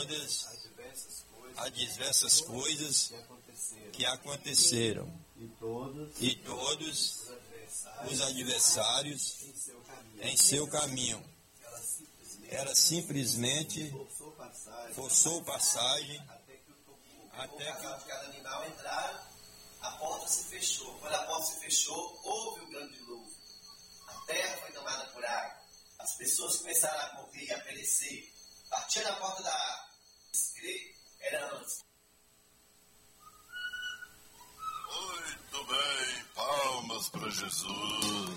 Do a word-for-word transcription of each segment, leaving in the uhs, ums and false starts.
todas as diversas coisas, as diversas coisas que aconteceram, que aconteceram e todos, e todos os adversários, os adversários em seu caminho. em seu caminho. Ela simplesmente, Ela simplesmente forçou passagem, forçou passagem até que o tocou. até O casal que de cada animal entraram, a porta se fechou. Quando a porta se fechou, houve o grande dilúvio. A terra foi tomada por água. As pessoas começaram a morrer e a perecer. Batia na porta da água. Escrever era antes. Muito bem, palmas para Jesus.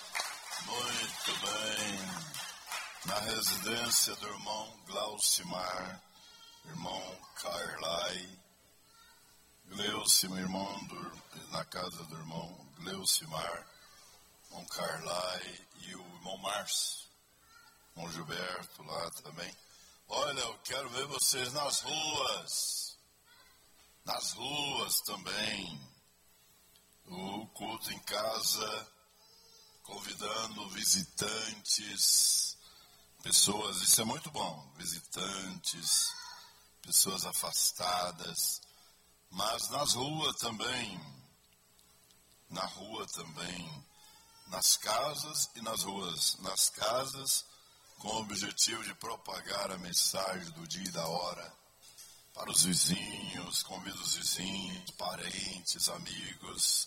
Muito bem. Na residência do irmão Glaucimar, irmão Carlai, Gleucimar, irmão do, na casa do irmão Gleucimar, irmão Carlai e o irmão Márcio, irmão Gilberto lá também. Olha, eu quero ver vocês nas ruas, nas ruas também. O culto em casa, convidando visitantes, pessoas, isso é muito bom, visitantes, pessoas afastadas, mas nas ruas também, na rua também, nas casas e nas ruas, nas casas, com o objetivo de propagar a mensagem do dia e da hora para os vizinhos, convido os vizinhos, parentes, amigos,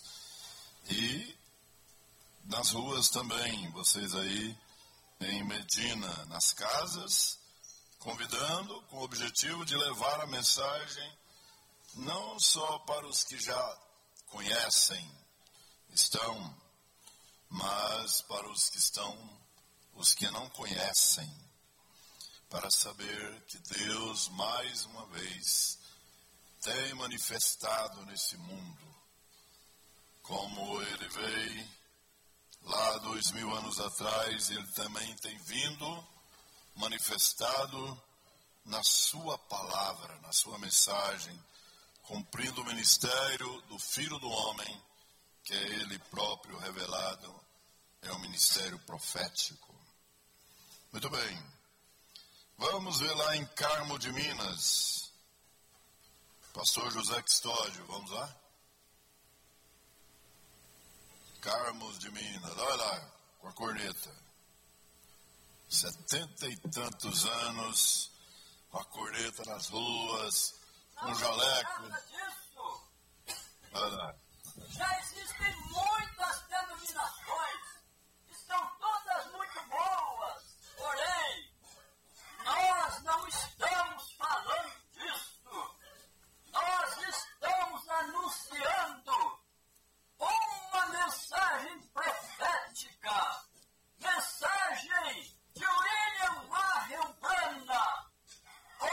e nas ruas também, vocês aí em Medina, nas casas, convidando com o objetivo de levar a mensagem não só para os que já conhecem, estão, mas para os que estão, os que não conhecem, para saber que Deus, mais uma vez, tem manifestado nesse mundo, como Ele veio lá dois mil anos atrás, Ele também tem vindo, manifestado na sua palavra, na sua mensagem, cumprindo o ministério do Filho do Homem, que é Ele próprio revelado, é um ministério profético. Muito bem, vamos ver lá em Carmo de Minas, pastor José Custódio, vamos lá? Carmos de Minas, olha lá, com a corneta. Setenta e tantos anos, com a corneta nas ruas, com o jaleco. Nada disso. Olha lá. Já existem muitos